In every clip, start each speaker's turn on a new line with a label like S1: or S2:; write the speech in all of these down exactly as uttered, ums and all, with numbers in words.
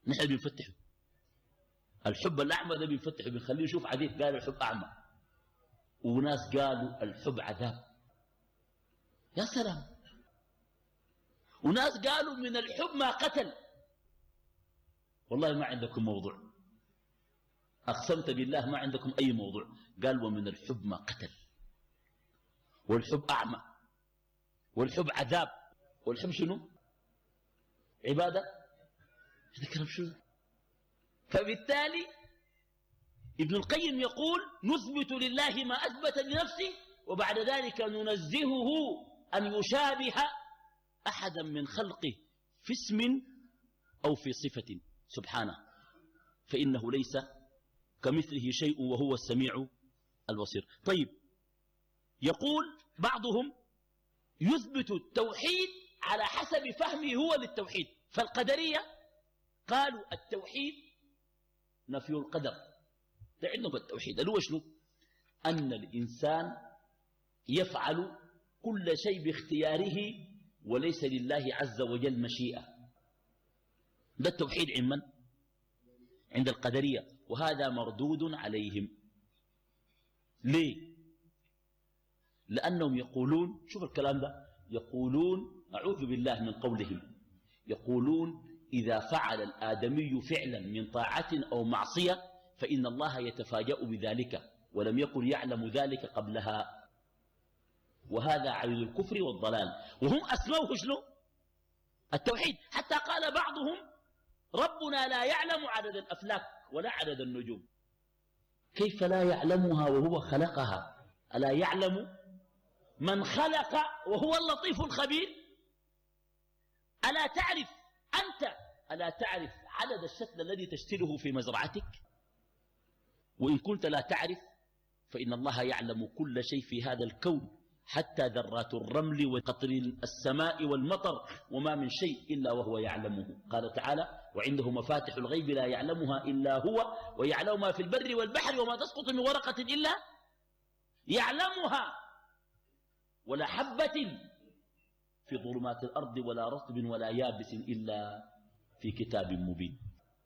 S1: نحن بنفتحه. الحب الأعمى ده بنفتحه، بنخليه يشوف عديد، قالوا الحب أعمى. وناس قالوا الحب عذاب. يا سلام. وناس قالوا من الحب ما قتل. والله ما عندكم موضوع، أقسمت بالله ما عندكم أي موضوع. قال ومن الحب ما قتل، والحب أعمى، والحب عذاب، والحب شنو؟ عبادة. هذا كلام شنو؟ فبالتالي ابن القيم يقول نثبت لله ما أثبت لنفسه، وبعد ذلك ننزهه أن يشابه أحدا من خلقه في اسم أو في صفة سبحانه، فإنه ليس كمثله شيء وهو السميع البصير. طيب، يقول بعضهم يثبت التوحيد على حسب فهمه هو للتوحيد. فالقدرية قالوا التوحيد نفي القدر. ده عندهم التوحيد اللي هو شنو؟ أن الإنسان يفعل كل شيء باختياره وليس لله عز وجل مشيئة. ده التوحيد عند من؟ عند القدرية، وهذا مردود عليهم. ليه؟ لأنهم يقولون، شوف الكلام ده، يقولون أعوذ بالله من قولهم، يقولون إذا فعل الآدمي فعلا من طاعة أو معصية فإن الله يتفاجأ بذلك ولم يكن يعلم ذلك قبلها، وهذا عين الكفر والضلال. وهم أسموه شنو؟ التوحيد. حتى قال بعضهم ربنا لا يعلم عدد الأفلاك ولا عدد النجوم. كيف لا يعلمها وهو خلقها؟ ألا يعلم من خلق وهو اللطيف الخبير؟ ألا تعرف أنت، ألا تعرف عدد الشتل الذي تشتله في مزرعتك؟ وإن كنت لا تعرف فإن الله يعلم كل شيء في هذا الكون، حتى ذرات الرمل وقطر السماء والمطر، وما من شيء إلا وهو يعلمه. قال تعالى وعنده مفاتح الغيب لا يعلمها إلا هو ويعلم ما في البر والبحر وما تسقط من ورقة إلا يعلمها ولا حبة في ظلمات الأرض ولا رطب ولا يابس إلا في كتاب مبين.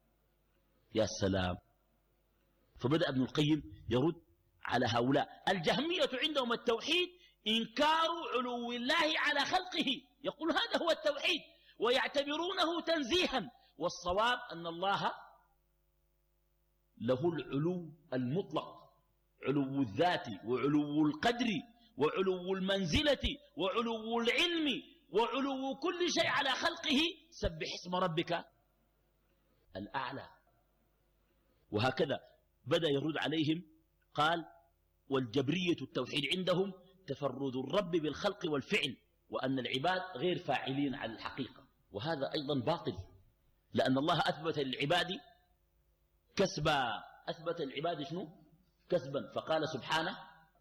S1: يا سلام. فبدأ ابن القيم يرد على هؤلاء. الجهمية عندهم التوحيد إنكار علو الله على خلقه، يقول هذا هو التوحيد، ويعتبرونه تنزيها، والصواب أن الله له العلو المطلق، علو الذات وعلو القدر وعلو المنزلة وعلو العلم وعلو كل شيء على خلقه. سبح اسم ربك الأعلى. وهكذا بدأ يرد عليهم، قال والجبرية التوحيد عندهم تفرد الرب بالخلق والفعل، وأن العباد غير فاعلين على الحقيقة، وهذا أيضا باطل، لأن الله أثبت للعباد كسبا، أثبت للعباد شنو؟ كسبا، فقال سبحانه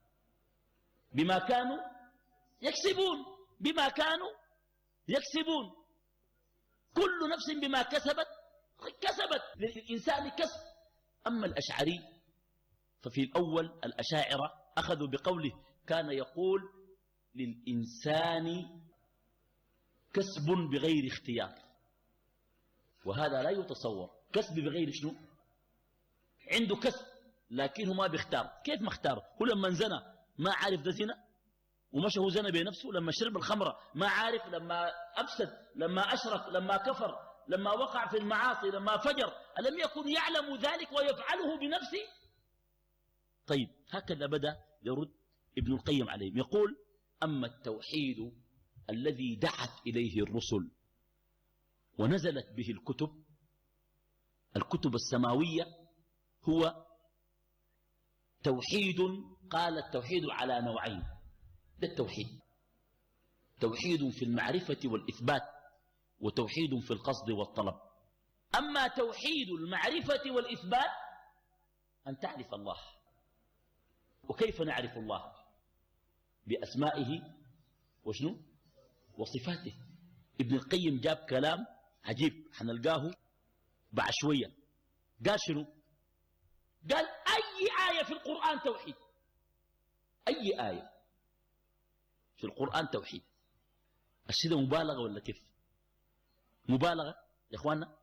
S1: بما كانوا يكسبون، بما كانوا يكسبون، كل نفس بما كسبت كسبت، للإنسان كسب. أما الأشعري ففي الأول الأشاعرة أخذوا بقوله، كان يقول للإنسان كسب بغير اختيار، وهذا لا يتصور. كسب بغير شنو؟ عنده كسب لكنه ما بيختار. كيف ما اختار؟ هو لما زنى ما عارف ده زنا ومشى هو زنى بنفسه؟ لما شرب الخمرة ما عارف؟ لما أفسد، لما أشرك، لما كفر، لما وقع في المعاصي، لما فجر، ألم يكن يعلم ذلك ويفعله بنفسه؟ طيب، هكذا بدأ يرد ابن القيم عليهم، يقول أما التوحيد الذي دعت إليه الرسل ونزلت به الكتب، الكتب السماوية، هو توحيد. قال التوحيد على نوعين. ده التوحيد، توحيد في المعرفة والإثبات، وتوحيد في القصد والطلب. أما توحيد المعرفة والإثبات أن تعرف الله. وكيف نعرف الله؟ بأسمائه وشنو؟ وصفاته. ابن القيم جاب كلام عجيب حنلقاه بعد شوية. قال شنو؟ قال أي آية في القرآن توحيد، أي آية في القرآن توحيد. الشيء ده مبالغة ولا كيف؟ مبالغة يا إخواننا؟